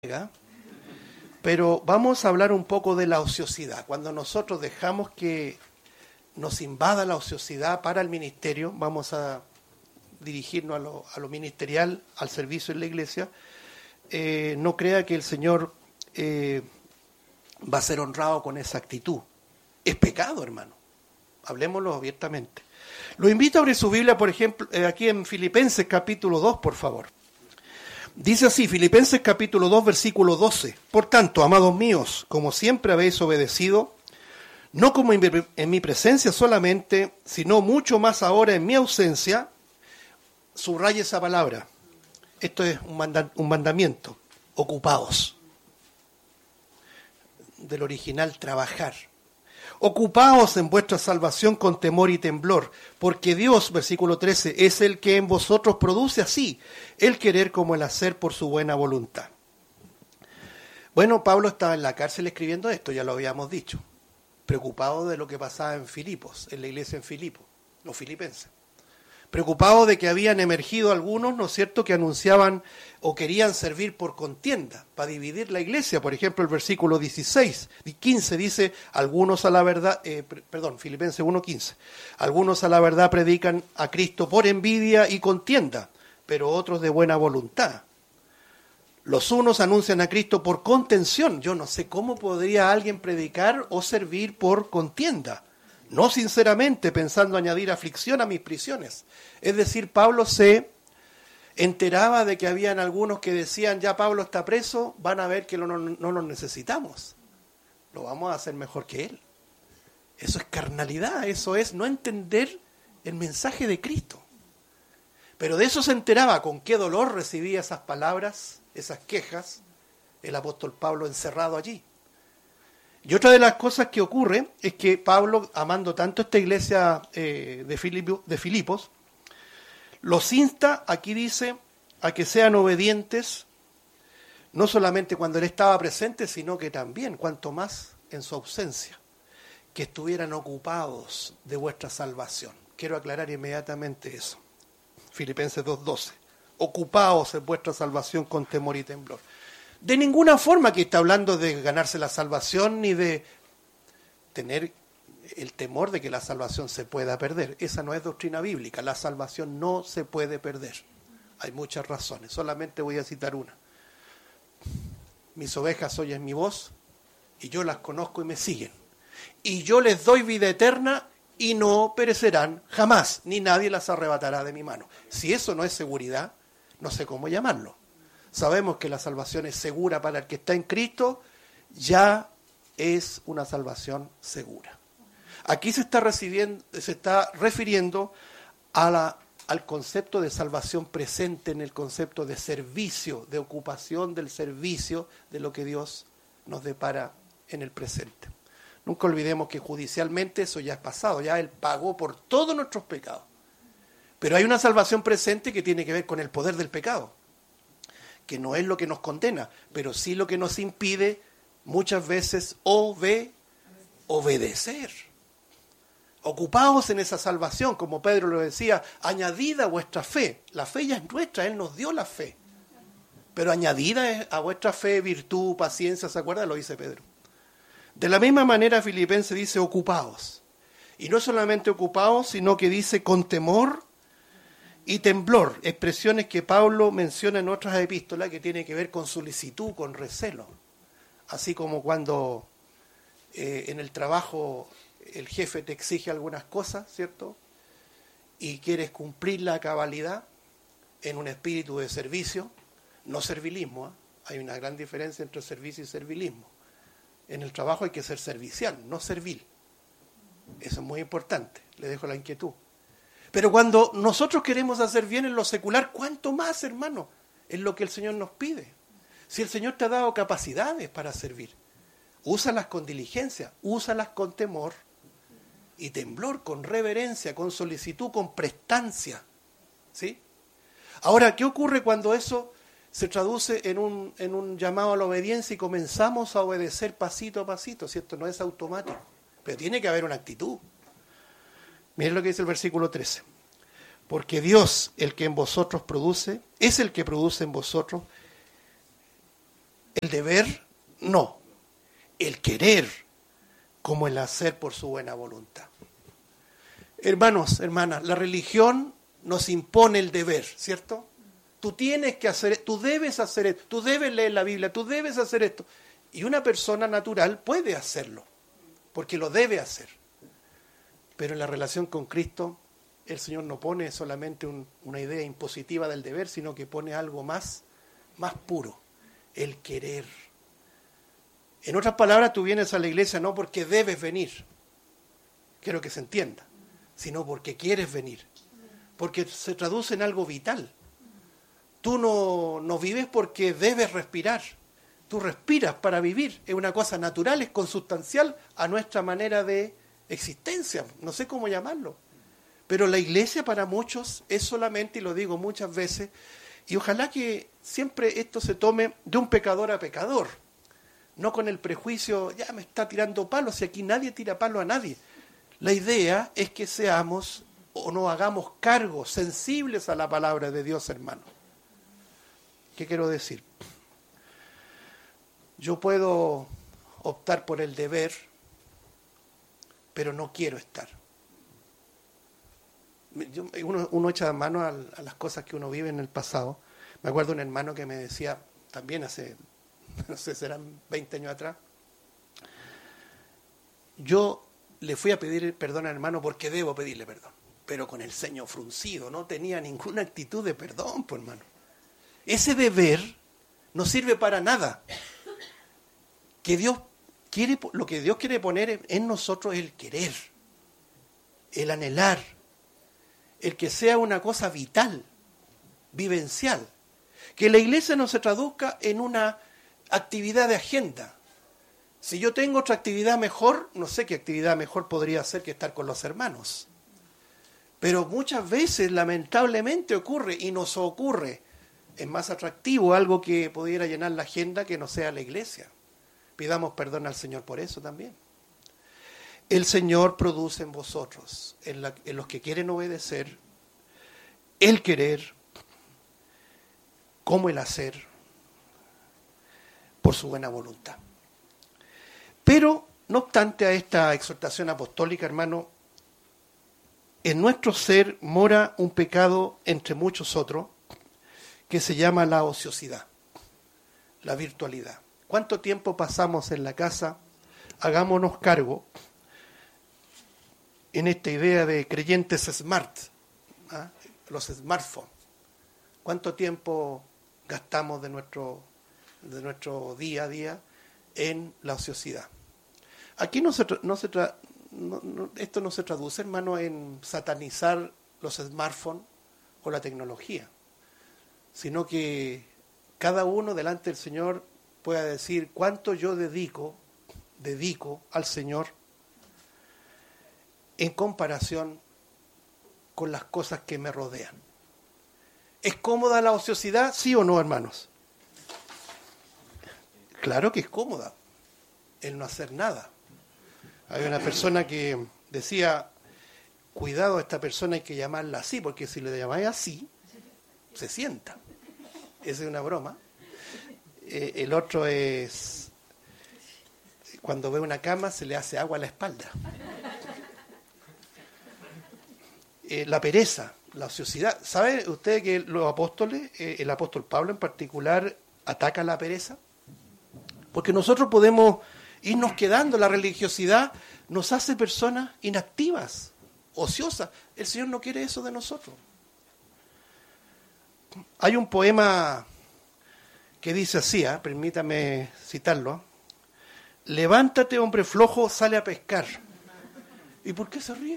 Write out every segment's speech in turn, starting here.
Pero vamos a hablar un poco de la ociosidad. Cuando nosotros dejamos que nos invada la ociosidad para el ministerio, vamos a dirigirnos a lo ministerial, al servicio en la iglesia. No crea que el Señor va a ser honrado con esa actitud. Es pecado, hermano. Hablemoslo abiertamente. Lo invito a abrir su Biblia, por ejemplo, aquí en Filipenses capítulo 2, por favor. Dice así, Filipenses capítulo 2, versículo 12. Por tanto, amados míos, como siempre habéis obedecido, no como en mi presencia solamente, sino mucho más ahora en mi ausencia, subraya esa palabra. Esto es un mandamiento. Ocupaos. Del original, trabajar. Ocupaos en vuestra salvación con temor y temblor, porque Dios, versículo 13, es el que en vosotros produce así el querer como el hacer por su buena voluntad. Bueno, Pablo estaba en la cárcel escribiendo esto, ya lo habíamos dicho, preocupado de lo que pasaba en Filipos, en la iglesia en Filipos, los filipenses. Preocupado de que habían emergido algunos, ¿no es cierto?, que anunciaban o querían servir por contienda, para dividir la iglesia. Por ejemplo, el versículo 15 dice, algunos a la verdad, Filipenses 1:15, algunos a la verdad predican a Cristo por envidia y contienda, pero otros de buena voluntad. Los unos anuncian a Cristo por contención. Yo no sé cómo podría alguien predicar o servir por contienda. No sinceramente, pensando añadir aflicción a mis prisiones. Es decir, Pablo se enteraba de que habían algunos que decían, ya Pablo está preso, van a ver que no lo necesitamos. Lo vamos a hacer mejor que él. Eso es carnalidad, eso es no entender el mensaje de Cristo. Pero de eso se enteraba, con qué dolor recibía esas palabras, esas quejas, el apóstol Pablo encerrado allí. Y otra de las cosas que ocurre es que Pablo, amando tanto esta iglesia de Filipos, los insta, aquí dice, a que sean obedientes, no solamente cuando él estaba presente, sino que también, cuanto más en su ausencia, que estuvieran ocupados de vuestra salvación. Quiero aclarar inmediatamente eso. Filipenses 2:12. Ocupaos en vuestra salvación con temor y temblor. De ninguna forma que está hablando de ganarse la salvación ni de tener el temor de que la salvación se pueda perder. Esa no es doctrina bíblica. La salvación no se puede perder. Hay muchas razones. Solamente voy a citar una. Mis ovejas oyen mi voz y yo las conozco y me siguen. Y yo les doy vida eterna y no perecerán jamás, ni nadie las arrebatará de mi mano. Si eso no es seguridad, no sé cómo llamarlo. Sabemos que la salvación es segura para el que está en Cristo, ya es una salvación segura. Aquí se está refiriendo al concepto de salvación presente, en el concepto de servicio, de ocupación del servicio de lo que Dios nos depara en el presente. Nunca olvidemos que judicialmente eso ya es pasado, ya Él pagó por todos nuestros pecados. Pero hay una salvación presente que tiene que ver con el poder del pecado, que no es lo que nos condena, pero sí lo que nos impide muchas veces obedecer. Ocupaos en esa salvación, como Pedro lo decía, añadida a vuestra fe. La fe ya es nuestra, Él nos dio la fe. Pero añadida a vuestra fe, virtud, paciencia, ¿se acuerdan? Lo dice Pedro. De la misma manera Filipenses dice ocupaos. Y no solamente ocupaos, sino que dice con temor y temblor, expresiones que Pablo menciona en otras epístolas que tienen que ver con solicitud, con recelo. Así como cuando en el trabajo el jefe te exige algunas cosas, ¿cierto? Y quieres cumplir la cabalidad en un espíritu de servicio, no servilismo, ¿eh? Hay una gran diferencia entre servicio y servilismo. En el trabajo hay que ser servicial, no servil. Eso es muy importante, le dejo la inquietud. Pero cuando nosotros queremos hacer bien en lo secular, ¿cuánto más, hermano? Es lo que el Señor nos pide. Si el Señor te ha dado capacidades para servir, úsalas con diligencia, úsalas con temor y temblor, con reverencia, con solicitud, con prestancia. ¿Sí? Ahora, ¿qué ocurre cuando eso se traduce en un llamado a la obediencia y comenzamos a obedecer pasito a pasito? ¿Cierto? No es automático, pero tiene que haber una actitud. Miren lo que dice el versículo 13. Porque Dios, el que en vosotros produce, es el que produce en vosotros El deber, no. El querer, como el hacer por su buena voluntad. Hermanos, hermanas, la religión nos impone el deber, ¿cierto? Tú tienes que hacer, tú debes hacer esto, tú debes leer la Biblia, tú debes hacer esto. Y una persona natural puede hacerlo, porque lo debe hacer. Pero en la relación con Cristo, el Señor no pone solamente una idea impositiva del deber, sino que pone algo más puro, el querer. En otras palabras, tú vienes a la iglesia no porque debes venir, quiero que se entienda, sino porque quieres venir, porque se traduce en algo vital. Tú no vives porque debes respirar, tú respiras para vivir, es una cosa natural, es consustancial a nuestra manera de existencia, no sé cómo llamarlo. Pero la iglesia para muchos es solamente, y lo digo muchas veces, y ojalá que siempre esto se tome de un pecador a pecador, no con el prejuicio, ya me está tirando palos, y aquí nadie tira palo a nadie. La idea es que seamos o nos hagamos cargo, sensibles a la palabra de Dios, hermano. ¿Qué quiero decir? Yo puedo optar por el deber, pero no quiero estar. Uno echa mano a las cosas que uno vive en el pasado. Me acuerdo un hermano que me decía, también hace, no sé, serán 20 años atrás, yo le fui a pedir perdón al hermano porque debo pedirle perdón, pero con el ceño fruncido, no tenía ninguna actitud de perdón, pues hermano. Ese deber no sirve para nada. Lo que Dios quiere poner en nosotros es el querer, el anhelar, el que sea una cosa vital, vivencial. Que la iglesia no se traduzca en una actividad de agenda. Si yo tengo otra actividad mejor, no sé qué actividad mejor podría ser que estar con los hermanos. Pero muchas veces, lamentablemente, ocurre, y nos ocurre, es más atractivo algo que pudiera llenar la agenda que no sea la iglesia. Pidamos perdón al Señor por eso también. El Señor produce en vosotros, en los que quieren obedecer, el querer, como el hacer, por su buena voluntad. Pero, no obstante a esta exhortación apostólica, hermano, en nuestro ser mora un pecado entre muchos otros, que se llama la ociosidad, la virtualidad. ¿Cuánto tiempo pasamos en la casa? Hagámonos cargo en esta idea de creyentes smart, los smartphones. ¿Cuánto tiempo gastamos de nuestro día a día en la ociosidad? Aquí esto no se traduce, hermano, en satanizar los smartphones o la tecnología, sino que cada uno delante del Señor pueda decir cuánto yo dedico al Señor en comparación con las cosas que me rodean. ¿Es cómoda la ociosidad? ¿Sí o no, hermanos? Claro que es cómoda el no hacer nada. Hay una persona que decía, cuidado, a esta persona hay que llamarla así, porque si le llamáis así, se sienta. Esa es una broma. El otro es, cuando ve una cama se le hace agua a la espalda. La pereza, la ociosidad. ¿Sabe usted que los apóstoles, el apóstol Pablo en particular, ataca la pereza? Porque nosotros podemos irnos quedando, la religiosidad nos hace personas inactivas, ociosas. El Señor no quiere eso de nosotros. Hay un poema que dice así, permítame citarlo. Levántate, hombre flojo, sale a pescar. ¿Y por qué se ríe?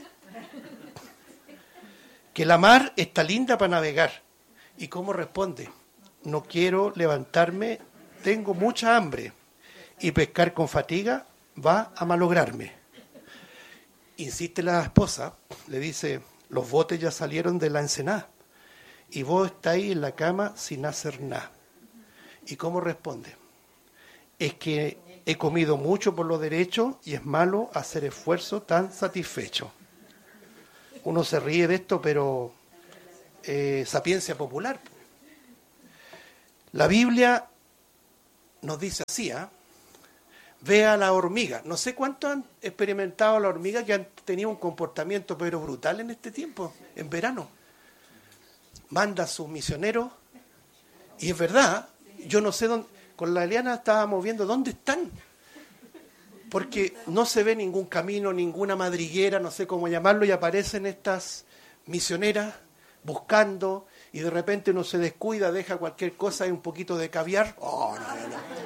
Que la mar está linda para navegar. ¿Y cómo responde? No quiero levantarme, tengo mucha hambre. Y pescar con fatiga va a malograrme. Insiste la esposa, le dice, los botes ya salieron de la ensenada. Y vos estáis en la cama sin hacer nada. ¿Y cómo responde? Es que he comido mucho por lo derecho y es malo hacer esfuerzo tan satisfecho. Uno se ríe de esto, pero sapiencia popular. La Biblia nos dice así, ve a la hormiga. No sé cuánto han experimentado la hormiga que han tenido un comportamiento pero brutal en este tiempo, en verano. Manda a sus misioneros, y es verdad, yo no sé dónde, con la Eliana estábamos viendo dónde están, porque no se ve ningún camino, ninguna madriguera, no sé cómo llamarlo, y aparecen estas misioneras buscando, y de repente uno se descuida, deja cualquier cosa y un poquito de caviar. Oh, no.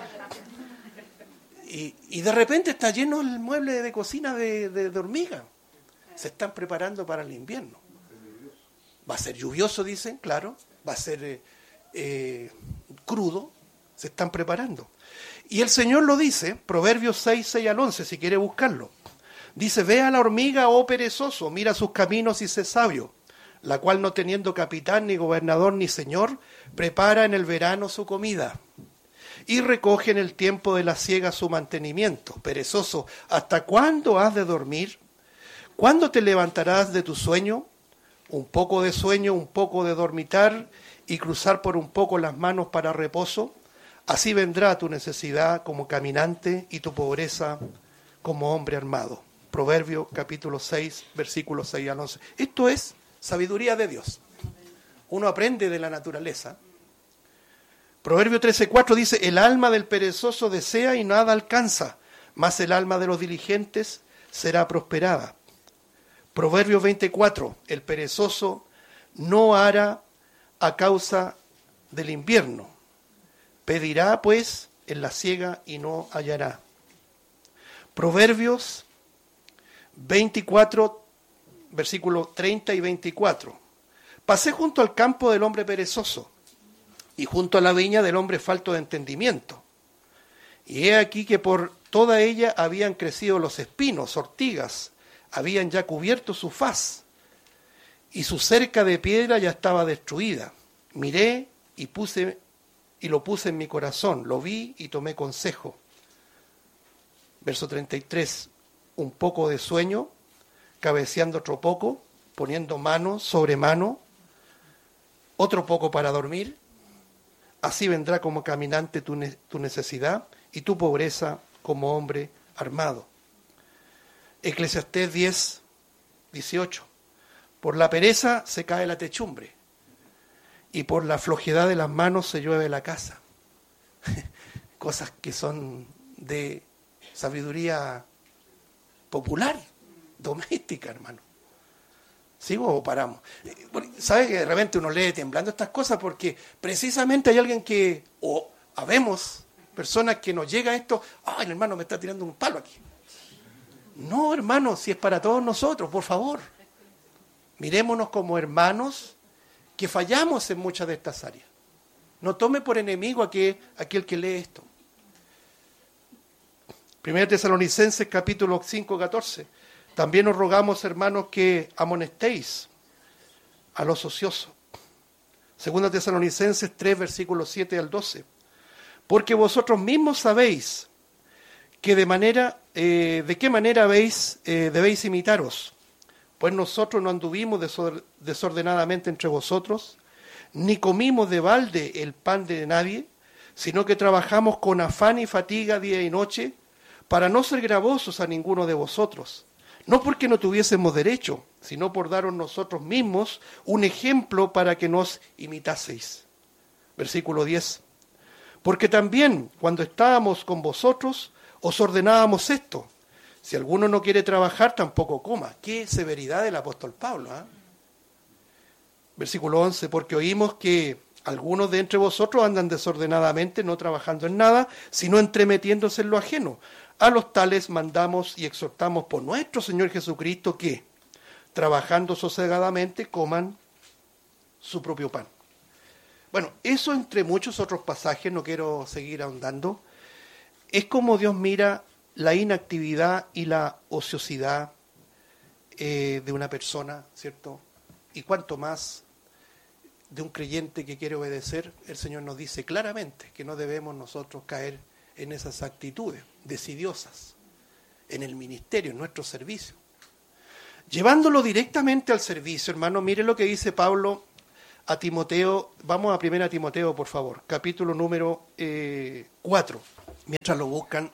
Y de repente está lleno el mueble de cocina de hormigas. Se están preparando para el invierno. Va a ser lluvioso, dicen, claro. Va a ser crudo. Se están preparando. Y el Señor lo dice, Proverbios 6 al 11, si quiere buscarlo. Dice, ve a la hormiga, oh perezoso, mira sus caminos y sé sabio, la cual no teniendo capitán, ni gobernador, ni señor, prepara en el verano su comida y recoge en el tiempo de la siega su mantenimiento. Perezoso, ¿hasta cuándo has de dormir? ¿Cuándo te levantarás de tu sueño? Un poco de sueño, un poco de dormitar y cruzar por un poco las manos para reposo. Así vendrá tu necesidad como caminante y tu pobreza como hombre armado. Proverbios capítulo 6, versículos 6 al 11. Esto es sabiduría de Dios. Uno aprende de la naturaleza. Proverbio 13:4 dice, el alma del perezoso desea y nada alcanza, mas el alma de los diligentes será prosperada. Proverbio 24, el perezoso no hará a causa del invierno. Pedirá pues en la siega y no hallará. Proverbios 24, versículos 30 y 24. Pasé junto al campo del hombre perezoso y junto a la viña del hombre falto de entendimiento. Y he aquí que por toda ella habían crecido los espinos, ortigas, habían ya cubierto su faz, y su cerca de piedra ya estaba destruida. Miré y lo puse en mi corazón, lo vi y tomé consejo. Verso 33, un poco de sueño, cabeceando otro poco, poniendo mano sobre mano, otro poco para dormir. Así vendrá como caminante tu necesidad y tu pobreza como hombre armado. Eclesiastés 10, 18. Por la pereza se cae la techumbre y por la flojedad de las manos se llueve la casa. Cosas que son de sabiduría popular, doméstica, hermano. ¿Sigo o paramos? ¿Sabe que de repente uno lee temblando estas cosas? Porque precisamente hay alguien que, o habemos personas que nos llega esto, ¡ay, el hermano me está tirando un palo aquí! No, hermano, si es para todos nosotros, por favor. Mirémonos como hermanos que fallamos en muchas de estas áreas. No tome por enemigo a aquel que lee esto. 1 Tesalonicenses capítulo 5, 14. También os rogamos, hermanos, que amonestéis a los ociosos. 2 Tesalonicenses 3, versículos 7 al 12. Porque vosotros mismos sabéis que de qué manera debéis imitaros. Pues nosotros no anduvimos desordenadamente entre vosotros, ni comimos de balde el pan de nadie, sino que trabajamos con afán y fatiga día y noche, para no ser gravosos a ninguno de vosotros. No porque no tuviésemos derecho, sino por daros nosotros mismos un ejemplo para que nos imitaseis. Versículo 10. Porque también cuando estábamos con vosotros, os ordenábamos esto. Si alguno no quiere trabajar, tampoco coma. Qué severidad del apóstol Pablo. Versículo 11. Porque oímos que algunos de entre vosotros andan desordenadamente, no trabajando en nada, sino entremetiéndose en lo ajeno. A los tales mandamos y exhortamos por nuestro Señor Jesucristo que, trabajando sosegadamente, coman su propio pan. Bueno, eso entre muchos otros pasajes, no quiero seguir ahondando, es como Dios mira la inactividad y la ociosidad de una persona, ¿cierto? Y cuanto más de un creyente que quiere obedecer, el Señor nos dice claramente que no debemos nosotros caer en esas actitudes decidiosas, en el ministerio, en nuestro servicio. Llevándolo directamente al servicio, hermano, mire lo que dice Pablo a Timoteo, vamos a 1 Timoteo, por favor, capítulo número 4. Mientras lo buscan,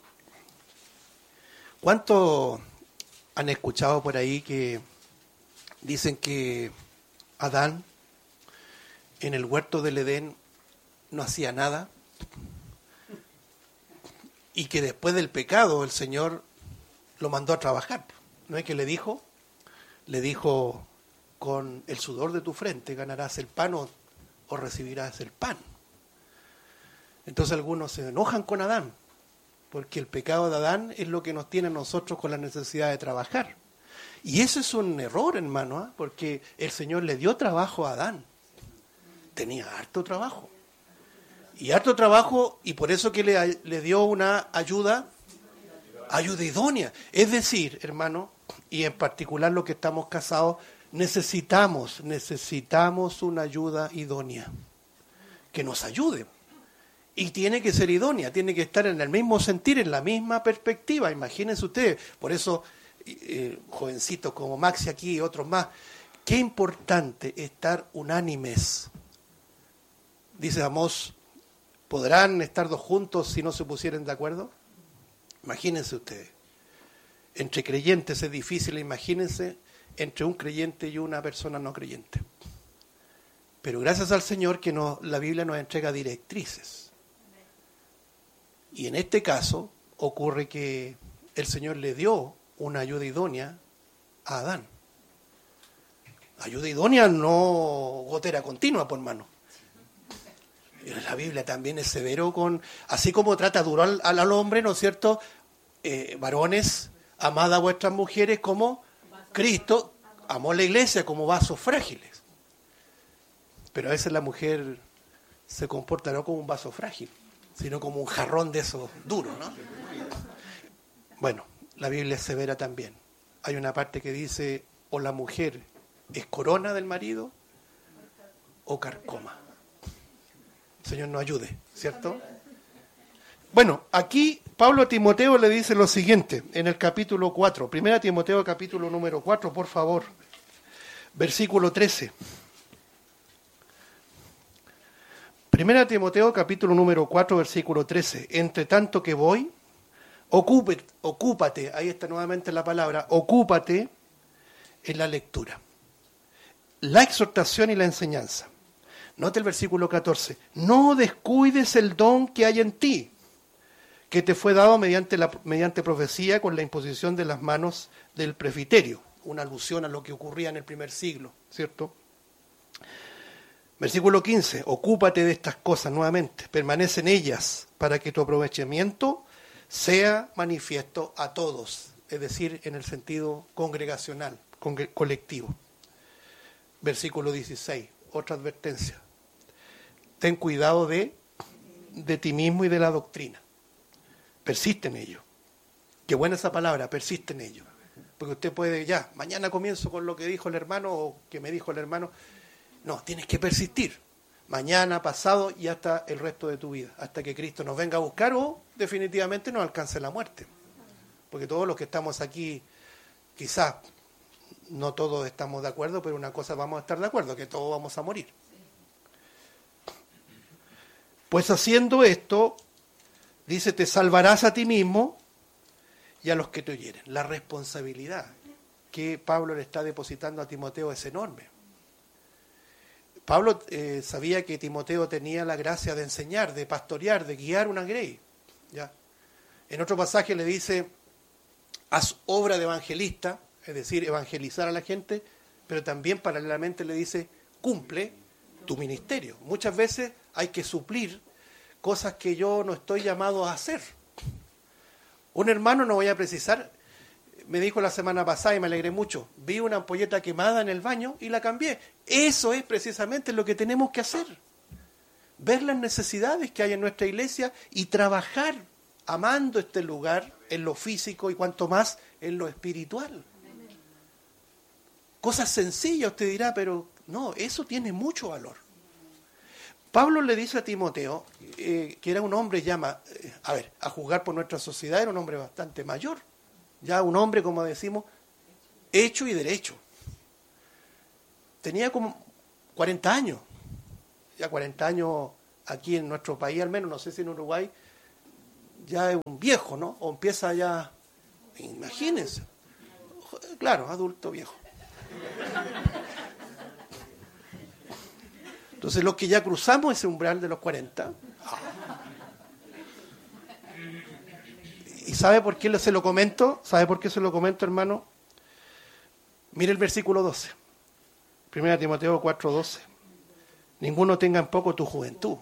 ¿cuántos han escuchado por ahí que dicen que Adán en el huerto del Edén no hacía nada y que después del pecado el Señor lo mandó a trabajar? ¿No es que le dijo? Le dijo, con el sudor de tu frente ganarás el pan o recibirás el pan. Entonces algunos se enojan con Adán, porque el pecado de Adán es lo que nos tiene a nosotros con la necesidad de trabajar. Y eso es un error, hermano, porque el Señor le dio trabajo a Adán. Tenía harto trabajo. Y harto trabajo, y por eso que le dio una ayuda idónea. Es decir, hermano, y en particular los que estamos casados, necesitamos una ayuda idónea que nos ayude. Y tiene que ser idónea, tiene que estar en el mismo sentir, en la misma perspectiva. Imagínense ustedes, por eso, jovencitos como Maxi aquí y otros más, qué importante estar unánimes. Dice Amós, ¿podrán estar dos juntos si no se pusieren de acuerdo? Imagínense ustedes. Entre creyentes es difícil, imagínense entre un creyente y una persona no creyente. Pero gracias al Señor que la Biblia nos entrega directrices. Y en este caso ocurre que el Señor le dio una ayuda idónea a Adán. Ayuda idónea, no gotera continua, por mano. La Biblia también es severo así como trata duro al hombre, ¿no es cierto? Varones, amad a vuestras mujeres como Cristo amó la iglesia, como vasos frágiles. Pero a veces la mujer se comporta no como un vaso frágil, sino como un jarrón de esos duros, ¿no? Bueno, la Biblia es severa también. Hay una parte que dice, o la mujer es corona del marido, o carcoma. El Señor nos ayude, ¿cierto? Bueno, aquí Pablo a Timoteo le dice lo siguiente, en el capítulo 4, 1 Timoteo capítulo número 4, por favor, versículo 13. 1 Timoteo capítulo número 4, versículo 13. Entre tanto que voy, ocúpate, ahí está nuevamente la palabra, ocúpate en la lectura, la exhortación y la enseñanza. Note el versículo 14. No descuides el don que hay en ti, que te fue dado mediante profecía con la imposición de las manos del presbiterio. Una alusión a lo que ocurría en el primer siglo, ¿cierto? Versículo 15, ocúpate de estas cosas nuevamente, permanece en ellas, para que tu aprovechamiento sea manifiesto a todos, es decir, en el sentido congregacional, colectivo. Versículo 16, otra advertencia. Ten cuidado de ti mismo y de la doctrina. Persiste en ello. Qué buena esa palabra, persiste en ello. Porque usted puede, mañana comienzo con lo que dijo el hermano o que me dijo el hermano. No, tienes que persistir. Mañana, pasado y hasta el resto de tu vida. Hasta que Cristo nos venga a buscar o definitivamente nos alcance la muerte. Porque todos los que estamos aquí, quizás no todos estamos de acuerdo, pero una cosa vamos a estar de acuerdo, que todos vamos a morir. Pues haciendo esto, dice, te salvarás a ti mismo y a los que te oyeren. La responsabilidad que Pablo le está depositando a Timoteo es enorme. Pablo sabía que Timoteo tenía la gracia de enseñar, de pastorear, de guiar una grey. ¿Ya? En otro pasaje le dice, haz obra de evangelista, es decir, evangelizar a la gente, pero también paralelamente le dice, cumple tu ministerio. Muchas veces hay que suplir cosas que yo no estoy llamado a hacer. Un hermano, no voy a precisar, me dijo la semana pasada y me alegré mucho, vi una ampolleta quemada en el baño y la cambié. Eso es precisamente lo que tenemos que hacer. Ver las necesidades que hay en nuestra iglesia y trabajar amando este lugar en lo físico y cuanto más en lo espiritual. Cosas sencillas, usted dirá, pero no, eso tiene mucho valor. Pablo le dice a Timoteo, que era un hombre a juzgar por nuestra sociedad, era un hombre bastante mayor. Ya un hombre, como decimos, hecho y derecho. Tenía como 40 años. Ya 40 años aquí en nuestro país, al menos, no sé si en Uruguay, ya es un viejo, ¿no? O empieza ya, imagínense, claro, adulto viejo. Entonces los que ya cruzamos ese umbral de los 40, ¿y sabe por qué se lo comento? ¿Sabe por qué se lo comento, hermano? Mire el versículo 12. 1 Timoteo 4:12. Ninguno tenga en poco tu juventud,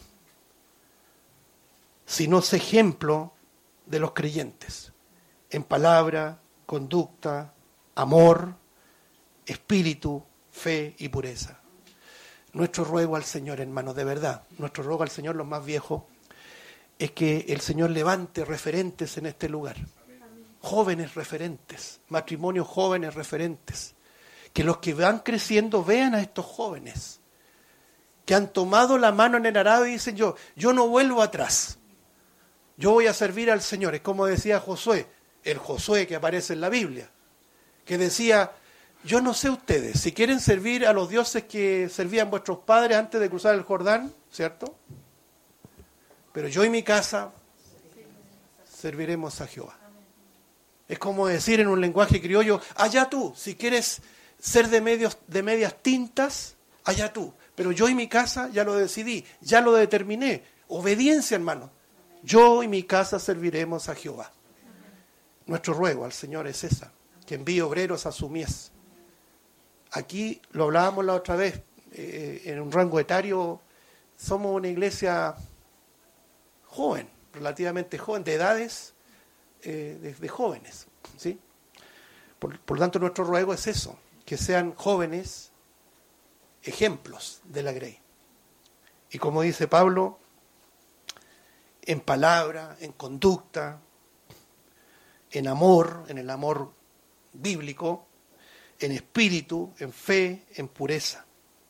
sino sé ejemplo de los creyentes, en palabra, conducta, amor, espíritu, fe y pureza. Nuestro ruego al Señor, hermanos, de verdad, nuestro ruego al Señor, los más viejos, es que el Señor levante referentes en este lugar. Jóvenes referentes, matrimonios jóvenes referentes. Que los que van creciendo vean a estos jóvenes que han tomado la mano en el arado y dicen yo no vuelvo atrás. Yo voy a servir al Señor. Es como decía Josué, el Josué que aparece en la Biblia, que decía, yo no sé ustedes, si quieren servir a los dioses que servían vuestros padres antes de cruzar el Jordán, ¿cierto? Pero yo y mi casa serviremos a Jehová. Es como decir en un lenguaje criollo, allá tú, si quieres ser de medias tintas, allá tú. Pero yo y mi casa ya lo decidí, ya lo determiné. Obediencia, hermano. Yo y mi casa serviremos a Jehová. Nuestro ruego al Señor es esa, que envíe obreros a su mies. Aquí lo hablábamos la otra vez, en un rango etario, somos una iglesia joven, relativamente joven, de edades de jóvenes, ¿sí? Por lo tanto, nuestro ruego es eso, que sean jóvenes ejemplos de la grey. Y como dice Pablo, en palabra, en conducta, en amor, en el amor bíblico, en espíritu, en fe, en pureza.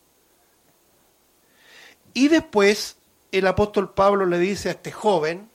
Y después el apóstol Pablo le dice a este joven,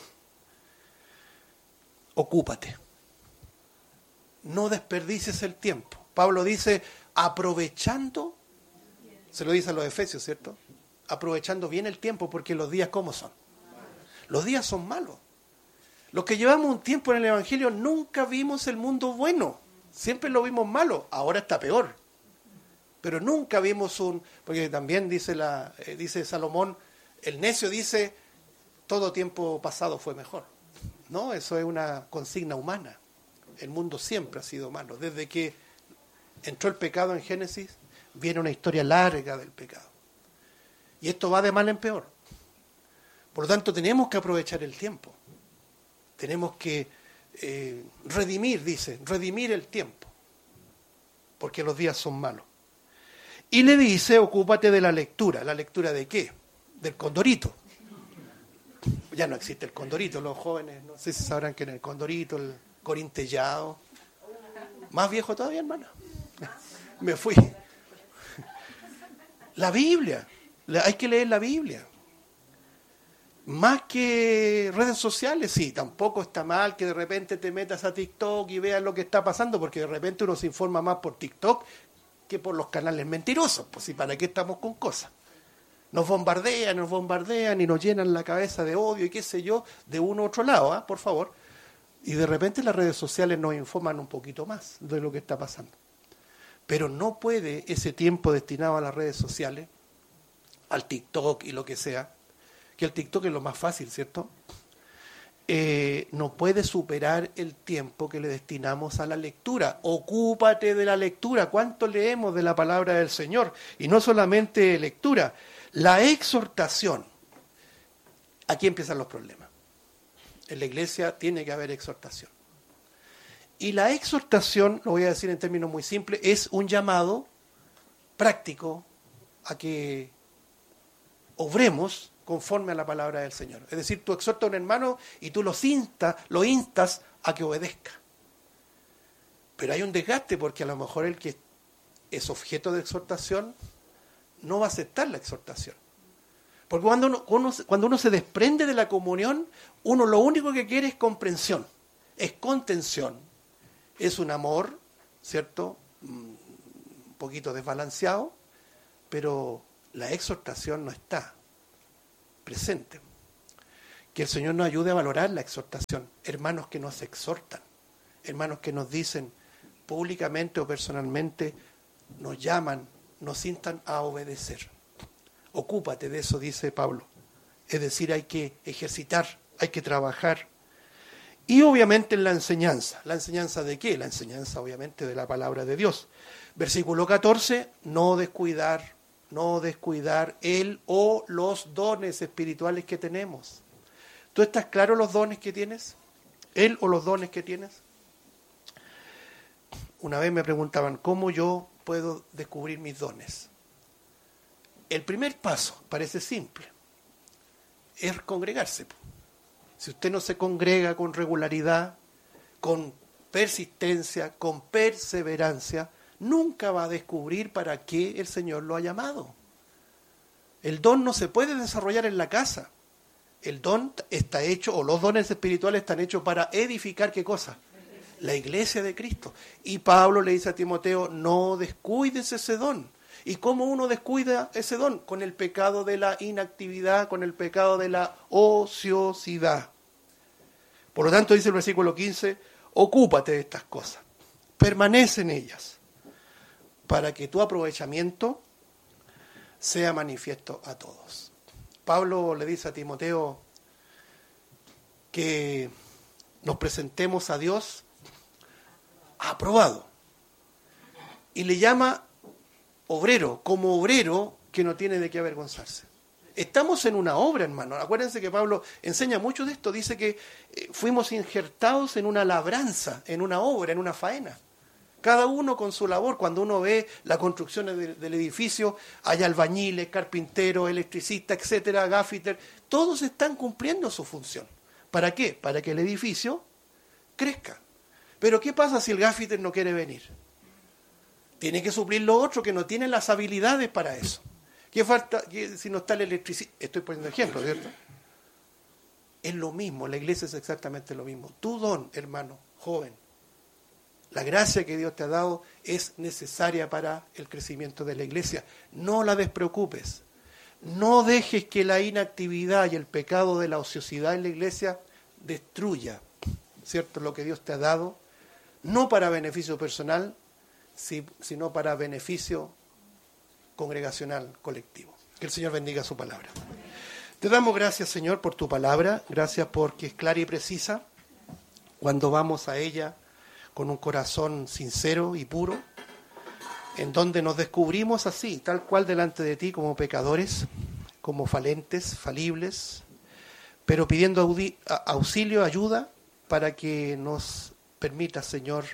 ocúpate, no desperdicies el tiempo. Pablo dice, aprovechando, se lo dice a los Efesios, ¿cierto? Aprovechando bien el tiempo, porque los días, ¿cómo son? Los días son malos. Los que llevamos un tiempo en el Evangelio nunca vimos el mundo bueno. Siempre lo vimos malo. Ahora está peor. Pero nunca vimos porque también dice Salomón, el necio dice, todo tiempo pasado fue mejor. No, eso es una consigna humana. El mundo siempre ha sido malo. Desde que entró el pecado en Génesis, viene una historia larga del pecado. Y esto va de mal en peor. Por lo tanto, tenemos que aprovechar el tiempo. Tenemos que redimir el tiempo. Porque los días son malos. Y le dice, ocúpate de la lectura. ¿La lectura de qué? Del Condorito. Ya no existe el Condorito. Los jóvenes, no sé si sabrán que en el Condorito, el Corintellado. Más viejo todavía, hermano. Me fui. La Biblia. Hay que leer la Biblia. Más que redes sociales, sí, tampoco está mal que de repente te metas a TikTok y veas lo que está pasando, porque de repente uno se informa más por TikTok que por los canales mentirosos. Pues sí, ¿para qué estamos con cosas? Nos bombardean y nos llenan la cabeza de odio y qué sé yo, de uno u otro lado, por favor. Y de repente las redes sociales nos informan un poquito más de lo que está pasando. Pero no puede ese tiempo destinado a las redes sociales, al TikTok y lo que sea, que el TikTok es lo más fácil, ¿cierto? No puede superar el tiempo que le destinamos a la lectura. Ocúpate de la lectura. ¿Cuánto leemos de la palabra del Señor? Y no solamente lectura, la exhortación. Aquí empiezan los problemas. En la iglesia tiene que haber exhortación. Y la exhortación, lo voy a decir en términos muy simples, es un llamado práctico a que obremos conforme a la palabra del Señor. Es decir, tú exhortas a un hermano y tú lo instas a que obedezca. Pero hay un desgaste porque a lo mejor el que es objeto de exhortación no va a aceptar la exhortación. Porque cuando uno se desprende de la comunión, uno lo único que quiere es comprensión, es contención, es un amor, ¿cierto? Un poquito desbalanceado, pero la exhortación no está presente. Que el Señor nos ayude a valorar la exhortación. Hermanos que nos exhortan, hermanos que nos dicen públicamente o personalmente, nos llaman, nos instan a obedecer. Ocúpate de eso, dice Pablo. Es decir, hay que ejercitar, hay que trabajar. Y obviamente en la enseñanza. ¿La enseñanza de qué? La enseñanza obviamente de la palabra de Dios. Versículo 14, no descuidar el o los dones espirituales que tenemos. ¿Tú estás claro los dones que tienes? ¿El o los dones que tienes? Una vez me preguntaban, ¿cómo yo puedo descubrir mis dones? El primer paso, parece simple, es congregarse. Si usted no se congrega con regularidad, con persistencia, con perseverancia, nunca va a descubrir para qué el Señor lo ha llamado. El don no se puede desarrollar en la casa. El don está hecho, o los dones espirituales están hechos para edificar, ¿qué cosa? La iglesia de Cristo. Y Pablo le dice a Timoteo, no descuides ese don. ¿Y cómo uno descuida ese don? Con el pecado de la inactividad, con el pecado de la ociosidad. Por lo tanto, dice el versículo 15, ocúpate de estas cosas, permanece en ellas, para que tu aprovechamiento sea manifiesto a todos. Pablo le dice a Timoteo que nos presentemos a Dios aprobado. Y le llama obrero, como obrero que no tiene de qué avergonzarse. Estamos en una obra, hermano. Acuérdense que Pablo enseña mucho de esto. Dice que fuimos injertados en una labranza, en una obra, en una faena. Cada uno con su labor. Cuando uno ve la construcción del edificio, hay albañiles, carpinteros, electricistas, etcétera, gaffiter. Todos están cumpliendo su función. ¿Para qué? Para que el edificio crezca. Pero ¿qué pasa si el gaffiter no quiere venir? Tiene que suplir lo otro, que no tiene las habilidades para eso. ¿Qué falta si no está el electricista? Estoy poniendo ejemplo, ¿cierto? Es lo mismo, la iglesia es exactamente lo mismo. Tu don, hermano, joven, la gracia que Dios te ha dado es necesaria para el crecimiento de la iglesia. No la despreocupes. No dejes que la inactividad y el pecado de la ociosidad en la iglesia destruya, ¿cierto?, lo que Dios te ha dado, no para beneficio personal, sino para beneficio congregacional colectivo. Que el Señor bendiga su palabra. Te damos gracias, Señor, por tu palabra. Gracias porque es clara y precisa. Cuando vamos a ella con un corazón sincero y puro, en donde nos descubrimos así, tal cual delante de ti, como pecadores, como falentes, falibles, pero pidiendo auxilio, ayuda, para que nos permita, Señor,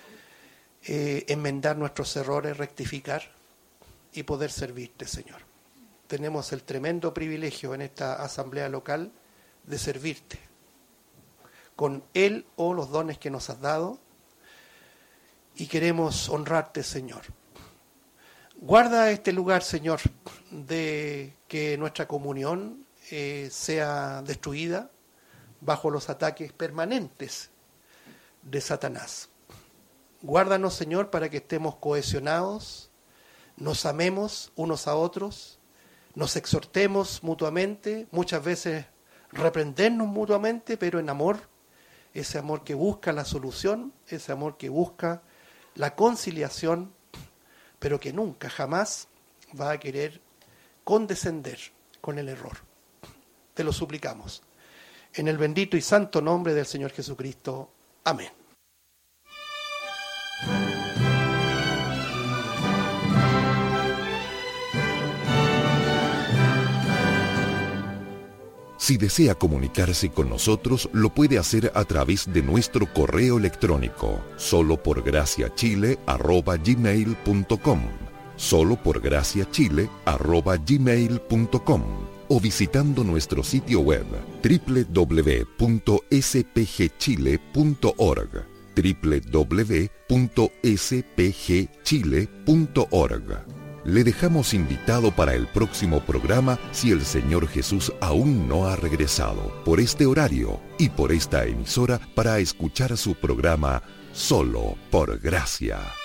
enmendar nuestros errores, rectificar y poder servirte, Señor. Tenemos el tremendo privilegio en esta asamblea local de servirte con él o los dones que nos has dado, y queremos honrarte, Señor. Guarda este lugar, Señor, de que nuestra comunión sea destruida bajo los ataques permanentes de Satanás. Guárdanos, Señor, para que estemos cohesionados, nos amemos unos a otros, nos exhortemos mutuamente, muchas veces reprendernos mutuamente, pero en amor, ese amor que busca la solución, ese amor que busca la conciliación, pero que nunca, jamás va a querer condescender con el error. Te lo suplicamos. En el bendito y santo nombre del Señor Jesucristo. Amén. Si desea comunicarse con nosotros, lo puede hacer a través de nuestro correo electrónico, soloporgraciachile@gmail.com, soloporgraciachile@gmail.com, o visitando nuestro sitio web www.spgchile.org, www.spgchile.org. Le dejamos invitado para el próximo programa si el Señor Jesús aún no ha regresado, por este horario y por esta emisora, para escuchar su programa Solo por Gracia.